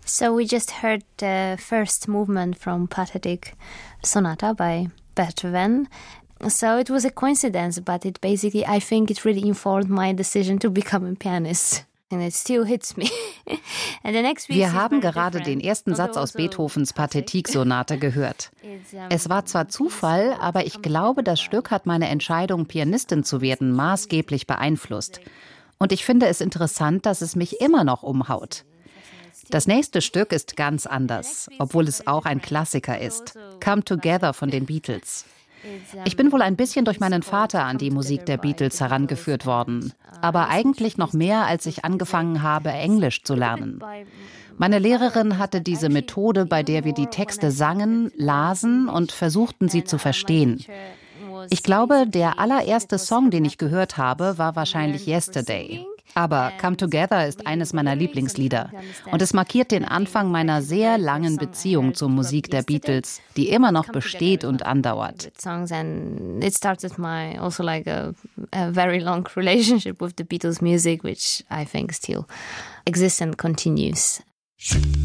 So we just heard the first movement from Pathetic Sonata by Beethoven. So it was a coincidence, but it basically, I think it really informed my decision to become a pianist. And it still hits me. And the next Wir haben gerade den ersten Satz aus Beethovens Pathetique-Sonate gehört. Es war zwar Zufall, aber ich glaube, das Stück hat meine Entscheidung, Pianistin zu werden, maßgeblich beeinflusst. Und ich finde es interessant, dass es mich immer noch umhaut. Das nächste Stück ist ganz anders, obwohl es auch ein Klassiker ist. Come Together von den Beatles. Ich bin wohl ein bisschen durch meinen Vater an die Musik der Beatles herangeführt worden. Aber eigentlich noch mehr, als ich angefangen habe, Englisch zu lernen. Meine Lehrerin hatte diese Methode, bei der wir die Texte sangen, lasen und versuchten, sie zu verstehen. Ich glaube, der allererste Song, den ich gehört habe, war wahrscheinlich Yesterday. Aber Come Together ist eines meiner Lieblingslieder. Und es markiert den Anfang meiner sehr langen Beziehung zur Musik der Beatles, die immer noch besteht und andauert. It started my also like a very long relationship with the Beatles music, which I think still exists and continues.